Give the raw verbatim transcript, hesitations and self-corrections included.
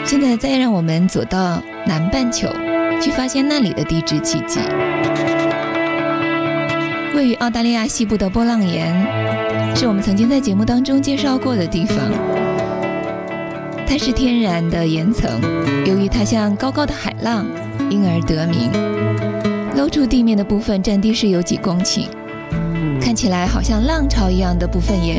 现在再让我们走到南半球，去发现那里的地质奇迹。位于澳大利亚西部的波浪岩，是我们曾经在节目当中介绍过的地方。它是天然的岩层，由于它像高高的海浪，因而得名。露出地面的部分占地是有几公顷，看起来好像浪潮一样的部分岩